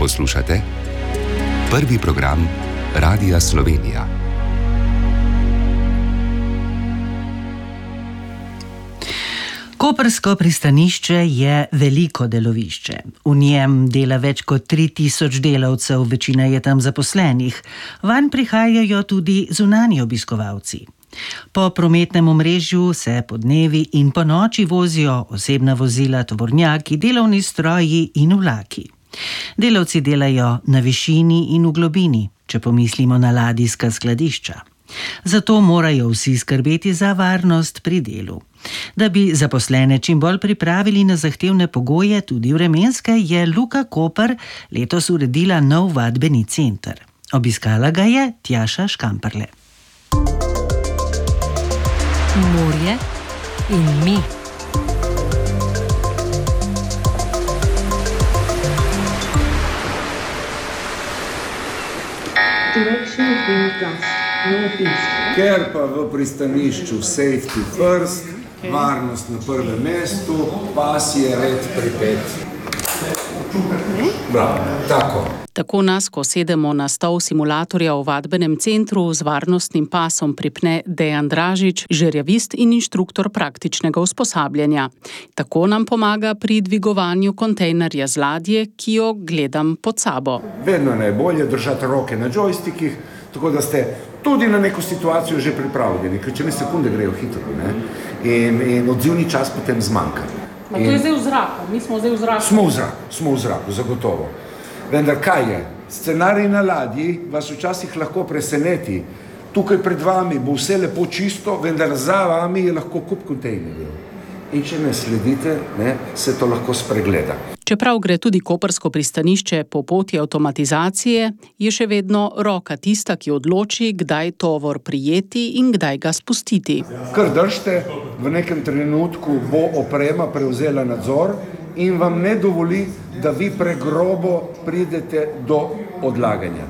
Poslušate prvi program Radia Slovenija. Koprsko pristanišče je veliko delovišče. V njem dela več kot 3000 delavcev, večina je tam zaposlenih. Vanj prihajajo tudi zunanji obiskovalci. Po prometnem omrežju se podnevi in po noči vozijo osebna vozila, tovornjaki, delovni stroji in vlaki. Delavci delajo na višini in v globini, če pomislimo na ladijska skladišča. Zato morajo vsi skrbeti za varnost pri delu. Da bi zaposlene čim bolj pripravili na zahtevne pogoje, tudi vremenske, je Luka Koper letos uredila nov vadbeni center. Obiskala ga je Tjaša Škamperle. Morje in mi. Ker pa v pristanišču safety first, varnost na prvem mestu, pas je red pripet. Bravo, tako. Tako nas, ko sedemo na stol simulatorja v vadbenem centru, z varnostnim pasom pripne Dejan Dražič, žerjavist in inštruktor praktičnega usposabljanja. Tako nam pomaga pri dvigovanju kontejnerja z ladje, ki jo gledam pod sabo. Vedno najbolje držati roke na džojstikih, tako da ste tudi na neko situacijo že pripravljeni, ker če ne sekunde grejo hitro, ne? In odzivni čas potem zmanjka. To je zdaj v zraku, mi smo zdaj v zraku. Smo v zraku, zagotovo. Vendar kaj je? Scenarij na ladji vas včasih lahko preseneti. Tukaj pred vami bo vse lepo čisto, vendar za vami je lahko kup kontejnerjev. In če ne sledite, se to lahko spregleda. Čeprav gre tudi koprsko pristanišče po poti avtomatizacije, je še vedno roka tista, ki odloči, kdaj tovor prijeti in kdaj ga spustiti. Kar držite, v nekem trenutku bo oprema prevzela nadzor in vam ne dovoli, da vi pregrobo pridete do odlaganja.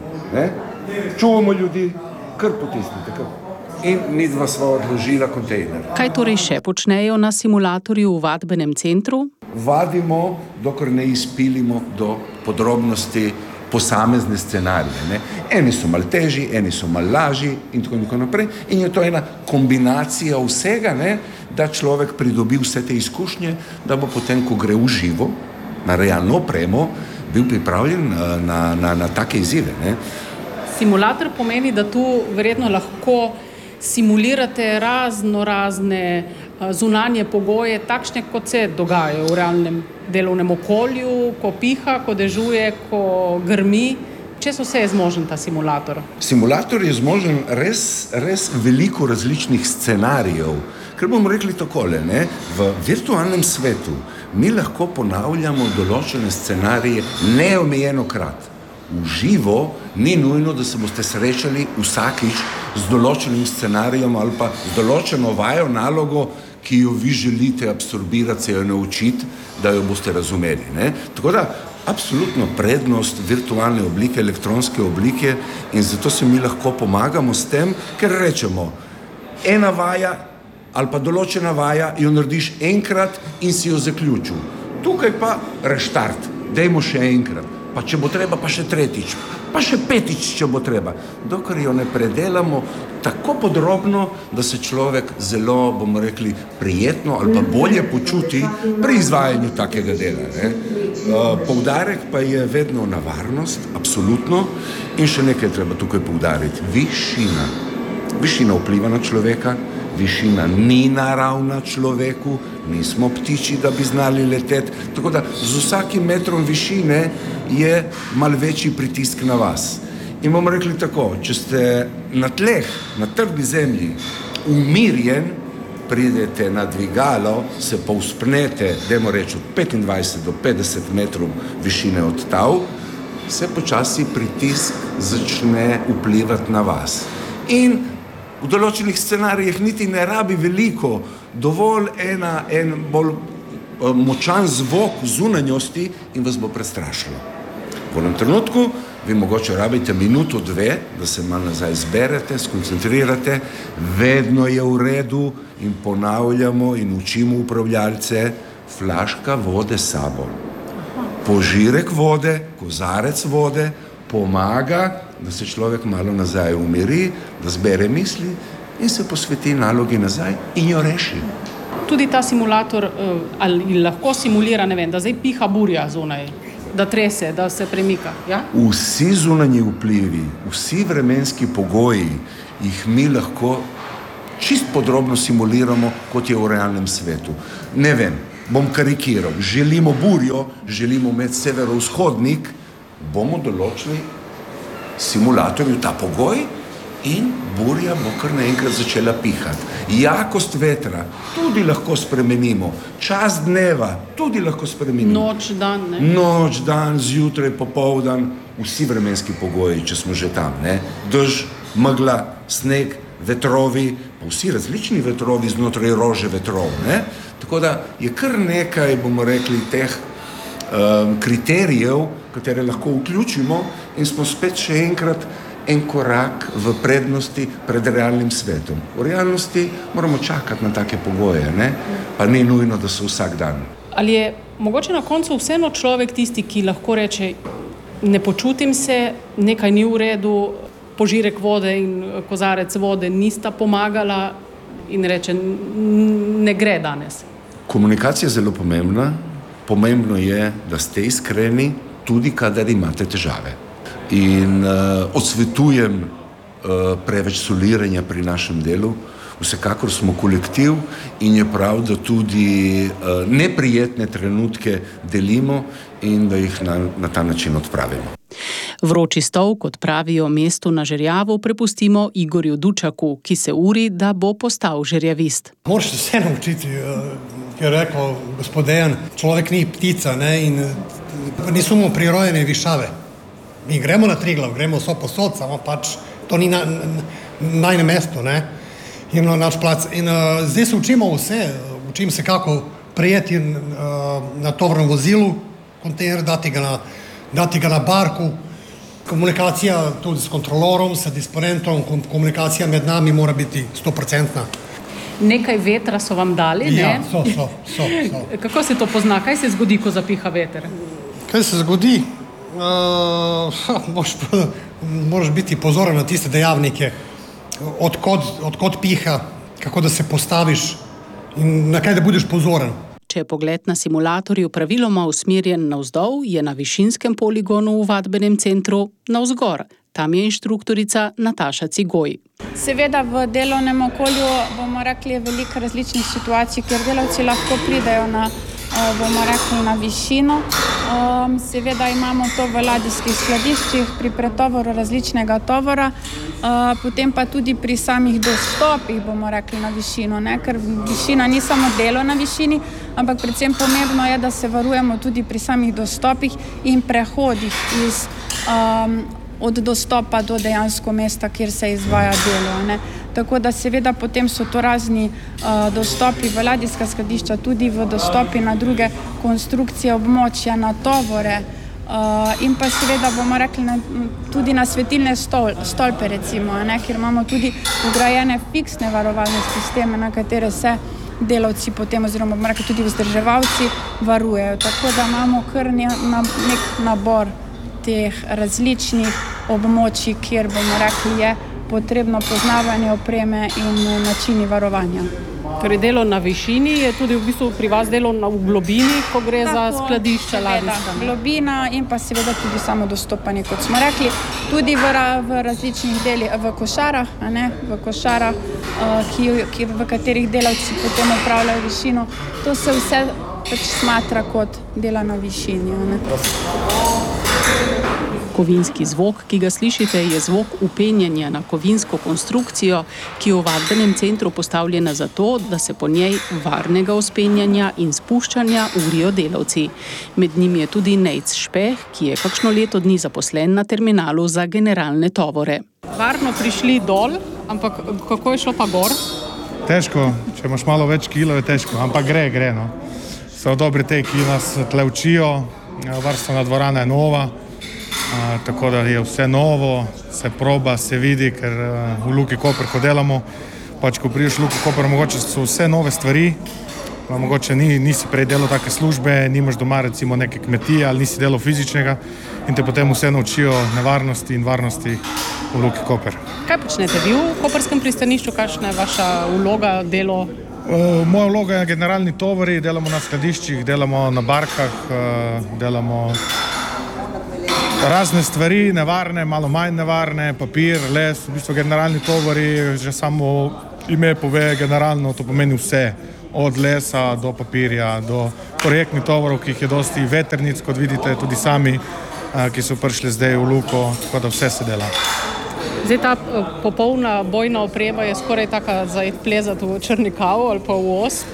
Čuvamo ljudi, kar potisnite, in midva sva odložila kontejner. Kaj torej še počnejo na simulatorju v vadbenem centru? Vadimo, dokler ne izpilimo do podrobnosti posamezne scenarije. Eni so malo težji, eni so malo lažji in tako naprej. In je to ena kombinacija vsega, da človek pridobi vse te izkušnje, da bo potem, ko gre v živo, na realno opremo, bil pripravljen na take izzive. Simulator pomeni, da tu verjetno lahko simulirate razne zunanje pogoje, takšne, kot se dogajajo v realnem delovnem okolju, ko piha, ko dežuje, ko grmi. Če so vse je zmožen ta simulator? Simulator je zmožen res veliko različnih scenarijev. Ker bomo rekli takole, v virtualnem svetu mi lahko ponavljamo določene scenarije neomejeno krat. V živo ni nujno, da se boste srečali vsakič z določenim scenarijem ali pa z določeno vajo, nalogo, ki jo vi želite absorbirati, se jo naučiti, da jo boste razumeli. Tako da, absolutno prednost virtualne oblike, elektronske oblike, in zato se mi lahko pomagamo s tem, ker rečemo, ena vaja ali pa določena vaja jo narediš enkrat in si jo zaključil. Tukaj pa reštart, dajmo še enkrat. Pa če bo treba, pa še tretjič, pa še petič, če bo treba. Dokler jo ne predelamo tako podrobno, da se človek zelo, bomo rekli, prijetno ali pa bolje počuti pri izvajanju takega dela. Poudarek pa je vedno na varnost, absolutno, in še nekaj treba tukaj poudariti. Višina. Višina vpliva na človeka, višina ni naravna človeku, nismo ptiči, da bi znali leteti, tako da z vsakim metrom višine je malo večji pritisk na vas. In bomo rekli tako, če ste na tleh, na trdi zemlji, umirjen, pridete na dvigalo, se povzpnete, dajmo reči od 25 do 50 metrov višine od tal, se počasi pritisk začne vplivati na vas. In v določenih scenarijih niti ne rabi veliko, dovolj en bolj močan zvok zunanjosti in vas bo prestrašilo. V enem trenutku vi mogoče rabite minuto, dve, da se malo nazaj zberete, skoncentrirate, vedno je v redu in ponavljamo in učimo upravljalce, flaška vode s sabo. Požirek vode, kozarec vode pomaga, da se človek malo nazaj umiri, da zbere misli in se posveti nalogi nazaj in jo reši. Tudi ta simulator ali lahko simulira, ne vem, da zdaj piha burja zunaj, da trese, da se premika. Ja? Vsi zunanji vplivi, vsi vremenski pogoji jih mi lahko čist podrobno simuliramo, kot je v realnem svetu. Ne vem, bom karikiral, želimo burjo, želimo imeti severovzhodnik, bomo določili simulatorju ta pogoj in burja bo kar naenkrat začela pihati. Jakost vetra tudi lahko spremenimo, čas dneva tudi lahko spremenimo. Noč, dan, ne? Noč, dan, zjutraj, popoldan, vsi vremenski pogoji, če smo že tam, ne? Dež, megla, sneg, vetrovi, pa vsi različni vetrovi znotraj rože vetrov, ne? Tako da je kar nekaj, bomo rekli, teh kriterijev, katere lahko vključimo in smo spet še enkrat en korak v prednosti pred realnim svetom. V realnosti moramo čakati na take pogoje, ne? Pa ni nujno, da so vsak dan. Ali je mogoče na koncu vseeno človek tisti, ki lahko reče, ne počutim se, nekaj ni v redu, požirek vode in kozarec vode nista pomagala in reče, ne gre danes? Komunikacija je zelo pomembna. Pomembno je, da ste iskreni, tudi kadar imate težave. In odsvetujem preveč soliranja pri našem delu. Vsekakor smo kolektiv in je prav, da tudi neprijetne trenutke delimo in da jih na ta način odpravimo. Vroči stol, kot pravijo mestu na Žerjavu, prepustimo Igorju Dučaku, ki se uri, da bo postal žerjavist. Moraš se vse naučiti, ki je rekel gospod Dejan, človek ni ptica, ne, in nismo prirojene višave. Mi gremo na Triglav, gremo vso posod, samo pač to ni najne mesto, ne, in naš plac. In zdaj se učimo vse, učim se kako prijeti na tovornem vozilu, kontejner, dati ga na barku, komunikacija tudi s kontrolorom, s disponentom, komunikacija med nami mora biti 100%. Nekaj vetra so vam dali, ne? Ja, so. Kako se to pozna? Kaj se zgodi, ko zapiha veter? Kaj se zgodi? Moraš biti pozoren na tiste dejavnike, odkot piha, kako da se postaviš in na kaj da budeš pozoren. Če je pogled na simulatorju praviloma usmerjen navzdol, je na višinskem poligonu v vadbenem centru navzgor. Tam je inštruktorica Nataša Cigoj. Seveda v delovnem okolju bomo rekli veliko različnih situacij, kjer delavci lahko pridejo na višino. Seveda imamo to v ladijskih skladiščih pri pretovoru različnega tovora, potem pa tudi pri samih dostopih bomo rekli na višino, ne? Ker višina ni samo delo na višini, ampak predvsem pomembno je, da se varujemo tudi pri samih dostopih in prehodih od dostopa do dejansko mesta, kjer se izvaja delo, ne? Tako da seveda potem so to razni dostopi v ladijska skladišča, tudi v dostopi na druge konstrukcije območja, na tovore in pa seveda bomo rekli tudi na svetilne stolpe recimo, ne? Kjer imamo tudi vgrajene fiksne varovalne sisteme, na katere se delavci potem oziroma bomo rekli tudi vzdrževalci varujejo. Tako da imamo kar nek nabor teh različnih območij, kjer bomo rekli je potrebno poznavanje opreme in načini varovanja. Torej delo na višini je tudi v bistvu pri vas delo v globini, ko gre za skladišča ladijska. Globina in pa seveda tudi samo dostopanje, kot smo rekli, tudi v različnih delih, v košarah, v košarah, v katerih delavci potem upravljajo višino. To se vse pač smatra kot dela na višini. Kovinski zvok, ki ga slišite, je zvok upenjanja na kovinsko konstrukcijo, ki je v vadbenem centru postavljena zato, da se po njej varnega vzpenjanja in spuščanja urijo delavci. Med njimi je tudi Nejc Špeh, ki je kakšno leto dni zaposlen na terminalu za generalne tovore. Varno prišli dol, ampak kako je šlo pa gor? Težko, če imaš malo več kilo, je težko, ampak gre, no. So dobri te, ki nas tle učijo, varstvena dvorana je nova, tako da je vse novo, se proba, se vidi, ker v Luki Koper, ko delamo, pač ko prideš v Luki Koper, mogoče so vse nove stvari, mogoče nisi prej delal take službe, nimaš doma recimo neke kmetije ali nisi delal fizičnega in te potem vse naučijo nevarnosti in varnosti v Luki Koper. Kaj počnete vi v koperskem pristanišču? Kakšna je vaša vloga, delo? Moja vloga je generalni tovori, delamo na skladiščih, delamo na barkah, delamo razne stvari, nevarne, malo manj nevarne, papir, les, v bistvu generalni tovori, že samo ime pove generalno, to pomeni vse, od lesa do papirja, do projektnih tovorov, ki jih je dosti, vetrnic, kot vidite tudi sami, ki so prišli zdaj v Luko, tako da vse se dela. Zdaj ta popolna bojna oprema je skoraj taka za plezati v Črnikavu ali pa v Osp,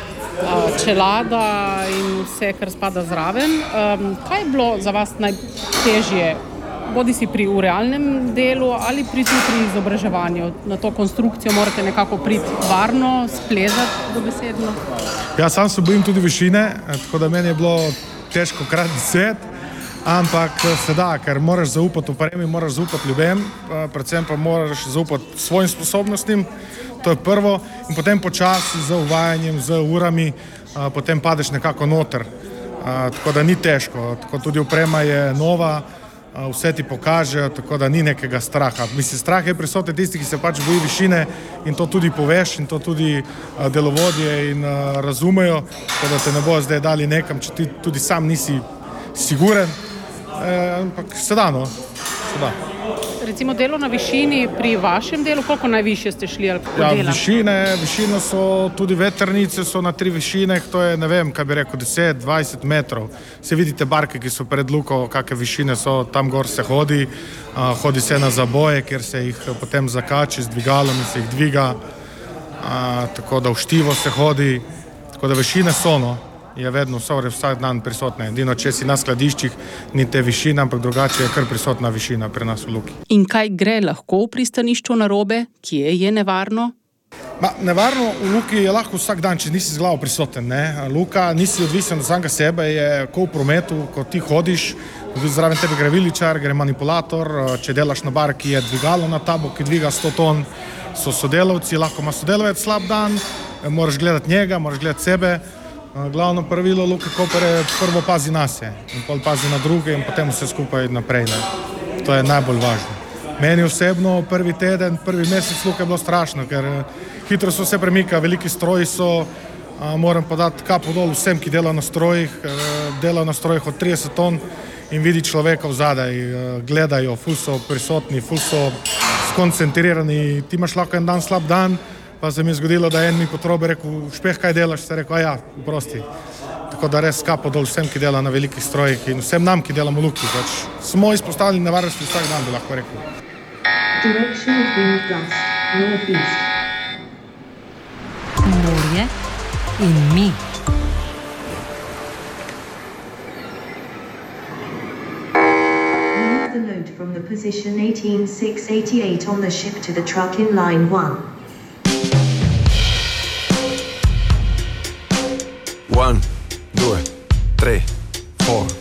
čelada in vse, kar spada zraven. Kaj je bilo za vas najtežje, bodi si pri realnem delu ali pri izobraževanju? Na to konstrukcijo morate nekako priti varno, splezati dobesedno? Ja, sam se bojim tudi višine, tako da meni je bilo težko krat 10, ampak se da, ker moraš zaupati opremi, moraš zaupati ljudem, predvsem pa moraš zaupati svojim sposobnostim, to je prvo, in potem počasi z uvajanjem, z urami, potem padeš nekako noter, tako da ni težko, tako tudi oprema je nova, vse ti pokaže, tako da ni nekega straha. Mislim, strah je prisoten tisti, ki se pač boji višine in to tudi poveš in to tudi delovodje in razumejo, tako da te ne bo zdaj dali nekam, če ti tudi sam nisi siguren, ampak se da. Recimo delo na višini pri vašem delu, koliko najvišje ste šli ali kako dela? Višine so, tudi vetrnice so na 3 višine, to je, ne vem, kaj bi rekel, 10-20 metrov. Se vidite barke, ki so pred Luko, kakve višine so, tam gor se hodi se na zaboje, kjer se jih potem zakači z dvigalom in se jih dviga, tako da v štivo se hodi, tako da višine so, je vedno vsak dan prisotna. Edino, če si na skladiščih, ni te višine, ampak drugače je kar prisotna višina pri nas v Luki. In kaj gre lahko v pristanišču narobe? Kje je nevarno? Nevarno v Luki je lahko vsak dan, če nisi z glavo prisoten. Luka, nisi odvisen od samega sebe, je kot v prometu, ko ti hodiš, zraven tebe gre viličar, gre manipulator, če delaš na barki, je dvigalo na tabo, ki dviga 100 ton, so sodelavci, lahko ima sodelavec slab dan, moraš gledati njega, moraš gledati sebe. Glavno pravilo Luke Koper je prvo pazi nase in pol pazi na druge in potem vse skupaj naprej. To je najbolj važno. Meni osebno prvi teden, prvi mesec Luke je bilo strašno, ker hitro so se premika, veliki stroji so, moram podati kapo dol vsem, ki delajo na strojih od 30 ton in vidi človeka vzadaj, gledajo, ful so prisotni, ful so skoncentrirani, ti imaš lahko en dan slab dan, pa se mi je zgodilo, da en mi po trobi rekel, Špeh, kaj delaš? Se rekel, ja, prosti. Tako da res kapo dol vsem, ki dela na velikih strojih in vsem nam, ki delamo v Luki. Smo izpostavljeni nevarnosti vsak dan, bi lahko rekel. Direction of wind gust, northeast. Morje in mi. Move the load from the position 18688 on the ship to the truck in line 1. 1, 2, 3, 4